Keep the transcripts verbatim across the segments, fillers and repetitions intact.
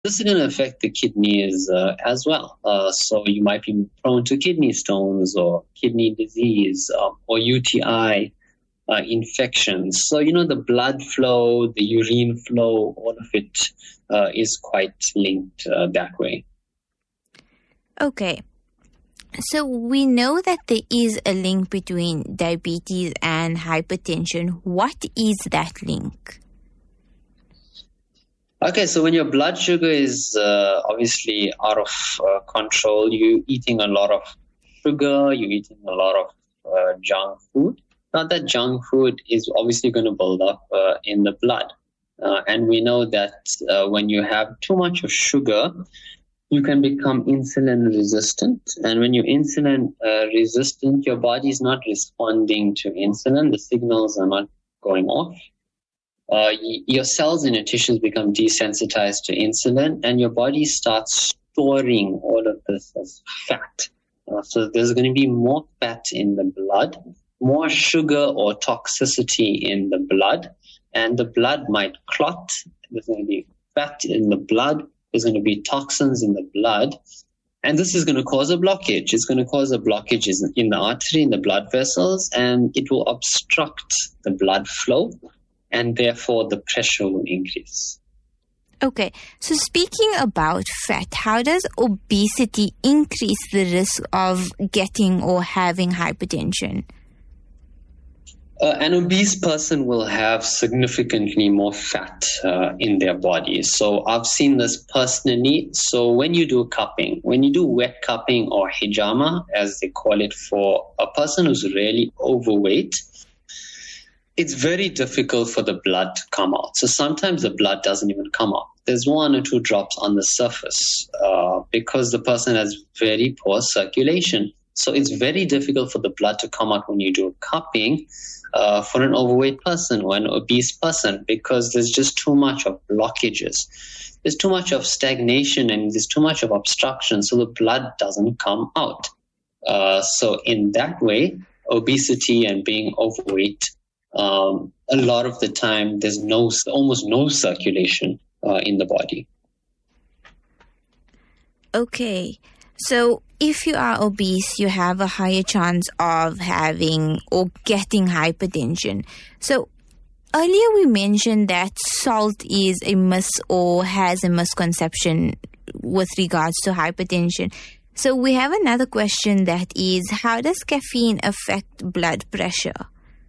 This is going to affect the kidneys uh, as well. Uh, so you might be prone to kidney stones or kidney disease um, or U T I uh, infections. So, you know, the blood flow, the urine flow, all of it uh, is quite linked uh, that way. Okay. So we know that there is a link between diabetes and hypertension. What is that link? Okay, so when your blood sugar is uh, obviously out of uh, control, you're eating a lot of sugar, you're eating a lot of uh, junk food. Now that junk food is obviously going to build up uh, in the blood. Uh, and we know that uh, when you have too much of sugar, you can become insulin resistant. And when you're insulin uh, resistant, your body is not responding to insulin. The signals are not going off. Uh, y- your cells in your tissues become desensitized to insulin, and your body starts storing all of this as fat. Uh, so there's going to be more fat in the blood, more sugar or toxicity in the blood, and the blood might clot. There's going to be fat in the blood. There's going to be toxins in the blood. And this is going to cause a blockage. It's going to cause a blockage in the artery, in the blood vessels, and it will obstruct the blood flow. And therefore, the pressure will increase. Okay, so speaking about fat, how does obesity increase the risk of getting or having hypertension? Uh, an obese person will have significantly more fat uh, in their body. So I've seen this personally. So when you do cupping, when you do wet cupping or hijama, as they call it, for a person who's really overweight, it's very difficult for the blood to come out. So sometimes the blood doesn't even come out. There's one or two drops on the surface uh, because the person has very poor circulation. So it's very difficult for the blood to come out when you do cupping uh, for an overweight person or an obese person because there's just too much of blockages. There's too much of stagnation and there's too much of obstruction, so the blood doesn't come out. Uh, so in that way, obesity and being overweight, Um, a lot of the time, there's no, almost no circulation uh, in the body. Okay, so if you are obese, you have a higher chance of having or getting hypertension. So earlier we mentioned that salt is a myth or has a misconception with regards to hypertension. So we have another question that is, how does caffeine affect blood pressure?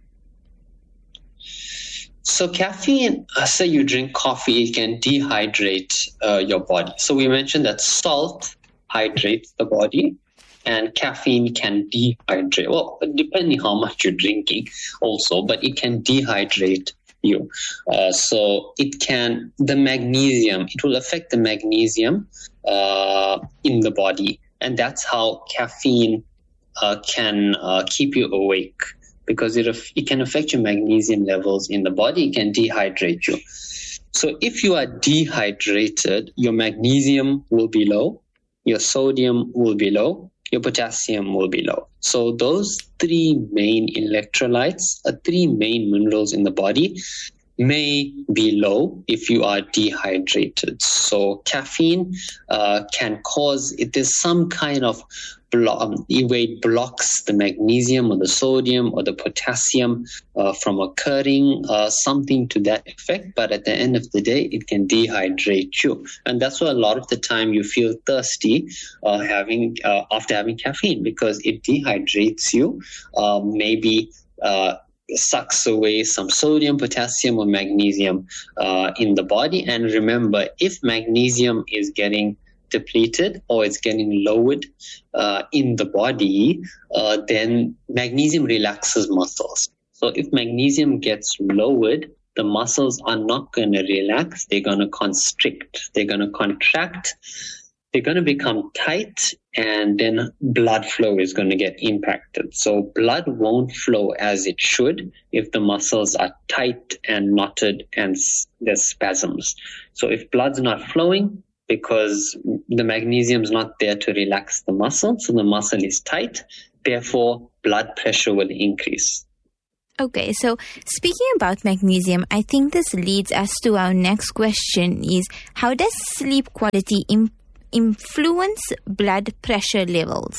So caffeine, uh, say you drink coffee, it can dehydrate uh, your body. So we mentioned that salt hydrates the body and caffeine can dehydrate. Well, depending how much you're drinking also, but it can dehydrate you. Uh, so it can, the magnesium, it will affect the magnesium uh, in the body. And that's how caffeine uh, can uh, keep you awake. Because it, it can affect your magnesium levels in the body, it can dehydrate you. So if you are dehydrated, your magnesium will be low, your sodium will be low, your potassium will be low. So those three main electrolytes, uh, three main minerals in the body may be low if you are dehydrated. So caffeine uh, can cause, it is some kind of blo- um, way it blocks the magnesium or the sodium or the potassium uh, from occurring, uh, something to that effect. But at the end of the day, it can dehydrate you. And that's why a lot of the time you feel thirsty uh, having uh, after having caffeine, because it dehydrates you, uh, maybe uh, sucks away some sodium, potassium, or magnesium uh, in the body. And remember, if magnesium is getting depleted or it's getting lowered uh, in the body, uh, then magnesium relaxes muscles. So if magnesium gets lowered, the muscles are not going to relax. They're going to constrict. They're going to contract. They're going to become tight, and then blood flow is going to get impacted. So blood won't flow as it should if the muscles are tight and knotted and there's spasms. So if blood's not flowing because the magnesium is not there to relax the muscle, so the muscle is tight, therefore blood pressure will increase. Okay, so speaking about magnesium, I think this leads us to our next question is, how does sleep quality im- influence blood pressure levels?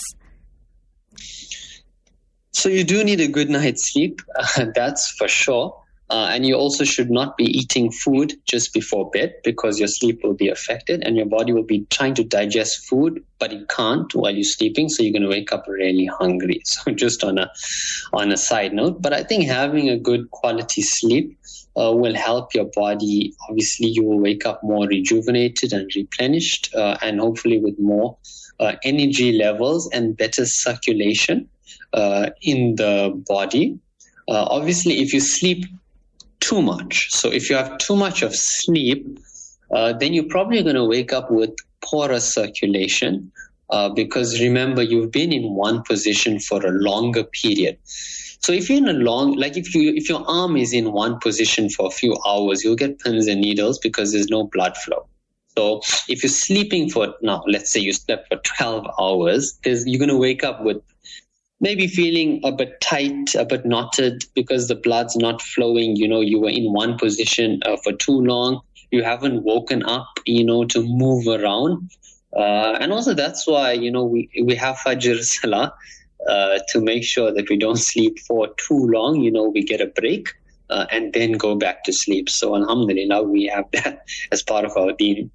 So you do need a good night's sleep, uh, that's for sure. Uh, and you also should not be eating food just before bed because your sleep will be affected and your body will be trying to digest food, but it can't while you're sleeping. So you're going to wake up really hungry. So just on a on a side note, but I think having a good quality sleep uh, will help your body. Obviously, you will wake up more rejuvenated and replenished uh, and hopefully with more uh, energy levels and better circulation uh, in the body. Uh, obviously, if you sleep too much. So if you have too much of sleep, uh, then you're probably going to wake up with poorer circulation uh, because remember, you've been in one position for a longer period. So if you're in a long, like if you if your arm is in one position for a few hours, you'll get pins and needles because there's no blood flow. So if you're sleeping for, now let's say you slept for twelve hours, there's, you're going to wake up with maybe feeling a bit tight, a bit knotted because the blood's not flowing. You know, you were in one position uh, for too long. You haven't woken up, you know, to move around. Uh, and also that's why, you know, we, we have Fajr Salah uh, to make sure that we don't sleep for too long. You know, we get a break uh, and then go back to sleep. So alhamdulillah, we have that as part of our deen.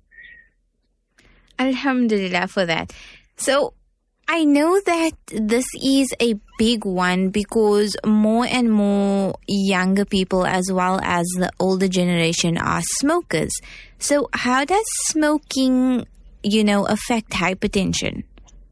Alhamdulillah for that. So I know that this is a big one because more and more younger people as well as the older generation are smokers. So how does smoking, you know, affect hypertension?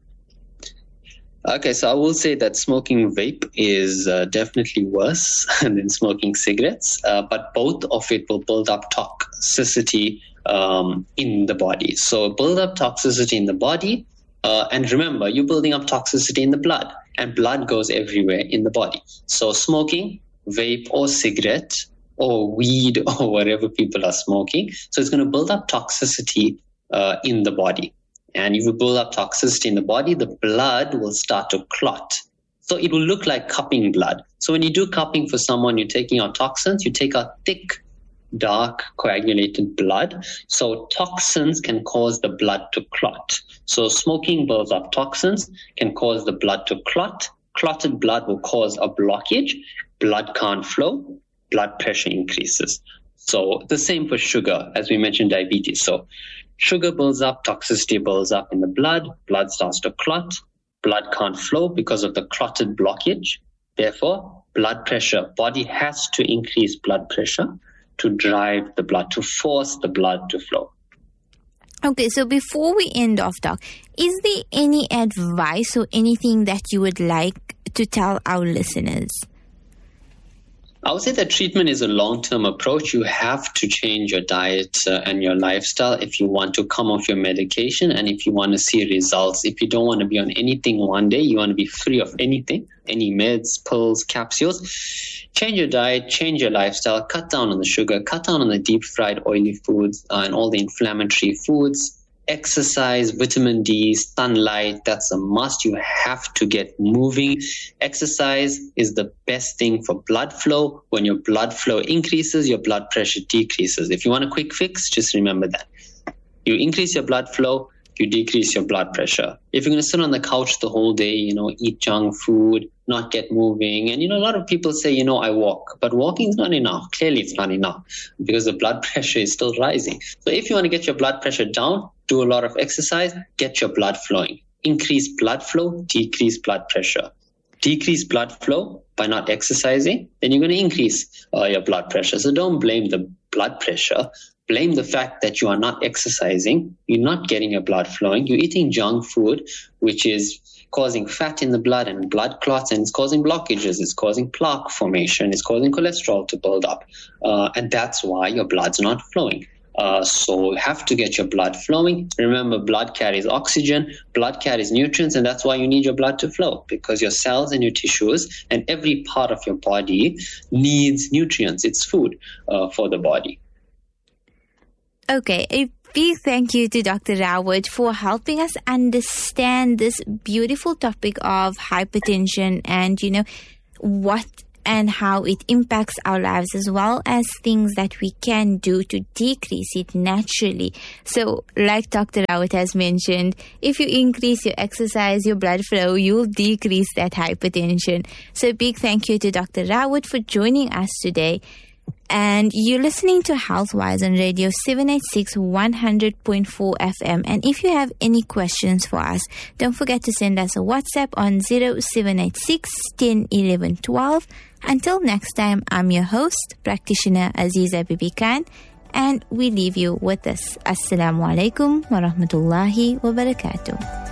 Okay, so I will say that smoking vape is uh, definitely worse than smoking cigarettes, uh, but both of it will build up toxicity um, in the body. So build up toxicity in the body. Uh, and remember, you're building up toxicity in the blood, and blood goes everywhere in the body. So smoking, vape or cigarette or weed or whatever people are smoking, so it's going to build up toxicity uh, in the body. And if you build up toxicity in the body, the blood will start to clot. So it will look like cupping blood. So when you do cupping for someone, you're taking out toxins, you take out thick, dark coagulated blood. So toxins can cause the blood to clot. So smoking builds up toxins, can cause the blood to clot. Clotted blood will cause a blockage. Blood can't flow. Blood pressure increases. So the same for sugar, as we mentioned, diabetes. So sugar builds up, toxicity builds up in the blood. Blood starts to clot. Blood can't flow because of the clotted blockage. Therefore, blood pressure. Body has to increase blood pressure to drive the blood, to force the blood to flow. Okay, so before we end off, Doc, is there any advice or anything that you would like to tell our listeners? I would say that treatment is a long-term approach. You have to change your diet uh, and your lifestyle if you want to come off your medication and if you want to see results. If you don't want to be on anything one day, you want to be free of anything, any meds, pills, capsules, change your diet, change your lifestyle, cut down on the sugar, cut down on the deep-fried oily foods uh, and all the inflammatory foods. Exercise, vitamin D, sunlight, that's a must. You have to get moving. Exercise is the best thing for blood flow. When your blood flow increases, your blood pressure decreases. If you want a quick fix, just remember that. You increase your blood flow, you decrease your blood pressure. If you're going to sit on the couch the whole day, you know, eat junk food, not get moving. And, you know, a lot of people say, you know, I walk, but walking is not enough. Clearly it's not enough because the blood pressure is still rising. So if you want to get your blood pressure down, do a lot of exercise, get your blood flowing. Increase blood flow, decrease blood pressure. Decrease blood flow by not exercising, then you're going to increase uh, your blood pressure. So don't blame the blood pressure. Blame the fact that you are not exercising, you're not getting your blood flowing, you're eating junk food, which is causing fat in the blood and blood clots, and it's causing blockages, it's causing plaque formation, it's causing cholesterol to build up. Uh, and that's why your blood's not flowing. Uh, so you have to get your blood flowing. Remember, blood carries oxygen, blood carries nutrients, and that's why you need your blood to flow, because your cells and your tissues and every part of your body needs nutrients. It's food uh, for the body. Okay, a big thank you to Doctor Rawat for helping us understand this beautiful topic of hypertension and, you know, what and how it impacts our lives, as well as things that we can do to decrease it naturally. So like Doctor Rawat has mentioned, if you increase your exercise, your blood flow, you'll decrease that hypertension. So big thank you to Doctor Rawat for joining us today. And you're listening to Healthwise on Radio seven eighty-six one hundred point four F M. And if you have any questions for us, don't forget to send us a WhatsApp on zero seven eight six, one zero, one one, one two. Until next time, I'm your host, practitioner Aziza Bibi Khan, and we leave you with this. Assalamu alaikum wa rahmatullahi wa barakatuh.